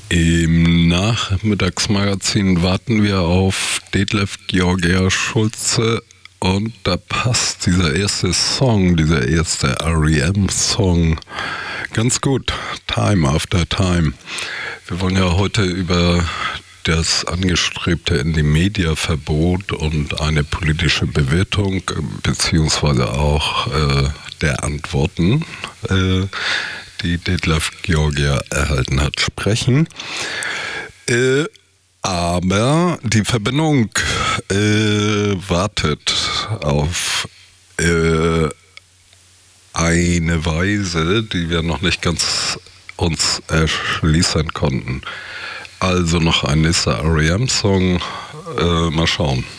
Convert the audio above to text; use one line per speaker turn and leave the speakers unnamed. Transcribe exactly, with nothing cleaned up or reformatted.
Im Nachmittagsmagazin warten wir auf Detlef Georgia Schulze und da passt dieser erste Song, dieser erste R E M-Song ganz gut. Time After Time. Wir wollen ja heute über das angestrebte Indie-Media-Verbot und eine politische Bewertung beziehungsweise auch äh, der Antworten, äh, die Detlef Georgia erhalten hat, sprechen. Äh, aber die Verbindung äh, wartet auf äh, eine Weise, die wir noch nicht ganz uns erschließen konnten. Also noch ein nächster R E M-Song. Äh, mal schauen.